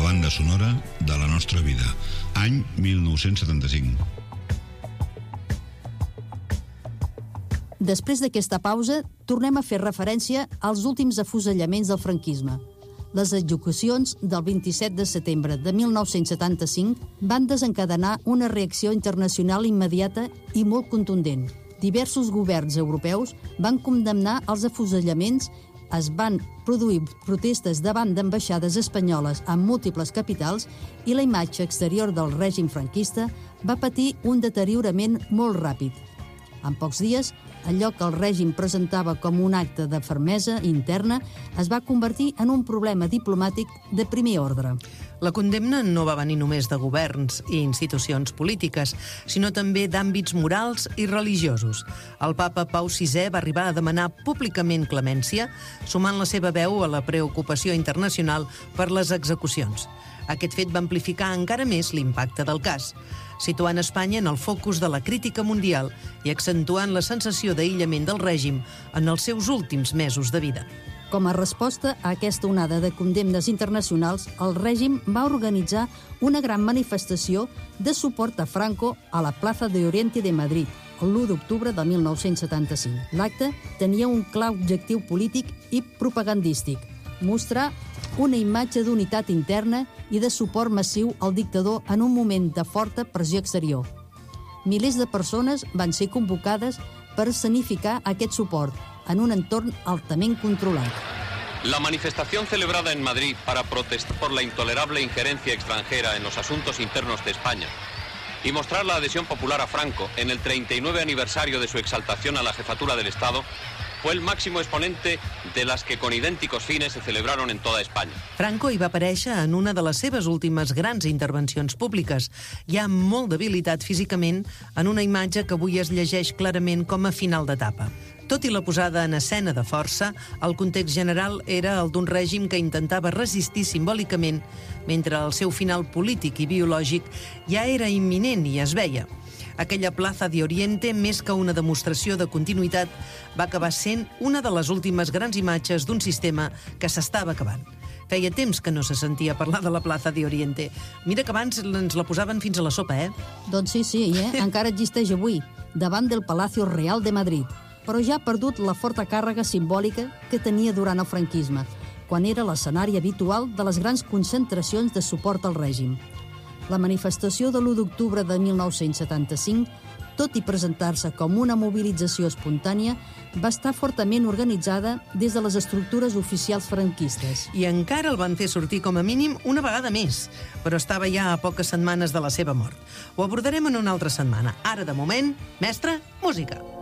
banda sonora de la nostra vida. Any 1975. Després d'aquesta pausa, tornem a fer referència als últims afusellaments del franquisme. Les execucions del 27 de setembre de 1975 van desencadenar una reacció internacional immediata i molt contundent. Diversos governs europeus van condemnar els afusellaments, es van produir protestes davant d'ambaixades espanyoles en múltiples capitals i la imatge exterior del règim franquista va patir un deteriorament molt ràpid. En pocs dies, allò que el règim presentava com un acte de fermesa interna es va convertir en un problema diplomàtic de primer ordre. La condemna no va venir només de governs i institucions polítiques, sinó també d'àmbits morals i religiosos. El papa Pau VI va arribar a demanar públicament clemència, sumant la seva veu a la preocupació internacional per les execucions. Aquest fet va amplificar encara més l'impacte del cas, situant Espanya en el focus de la crítica mundial i accentuant la sensació d'aïllament del règim en els seus últims mesos de vida. Com a resposta a aquesta onada de condemnes internacionals, el règim va organitzar una gran manifestació de suport a Franco a la Plaza de Oriente de Madrid, l'1 d'octubre de 1975. L'acte tenia un clar objectiu polític i propagandístic: mostrar una imatge d'unitat interna i de suport massiu al dictador en un moment de forta pressió exterior. Milers de persones van ser convocades per escenificar aquest suport en un entorn altament controlat. La manifestación celebrada en Madrid para protestar por la intolerable injerencia extranjera en los asuntos internos de España y mostrar la adhesión popular a Franco en el 39 aniversario de su exaltación a la jefatura del Estado fue el máximo exponente de las que con idénticos fines se celebraron en toda España. Franco hi va aparèixer en una de les seves últimes grans intervencions públiques, ja molt debilitat físicament, en una imatge que avui es llegeix clarament com a final d'etapa. Tot i la posada en escena de força, el context general era el d'un règim que intentava resistir simbòlicament, mentre el seu final polític i biològic ja era imminent i es veia. Aquella Plaza de Oriente, més que una demostració de continuïtat, va acabar sent una de les últimes grans imatges d'un sistema que s'estava acabant. Feia temps que no se sentia parlar de la Plaza de Oriente. Mira que abans ens la posaven fins a la sopa, eh? Doncs sí, encara existeix avui, davant del Palacio Real de Madrid, però ja ha perdut la forta càrrega simbòlica que tenia durant el franquisme, quan era l'escenari habitual de les grans concentracions de suport al règim. La manifestació de l'1 d'octubre de 1975, tot i presentar-se com una mobilització espontània, va estar fortament organitzada des de les estructures oficials franquistes. I encara el van fer sortir com a mínim una vegada més, però estava ja a poques setmanes de la seva mort. Ho abordarem en una altra setmana. Ara, de moment, mestre, música.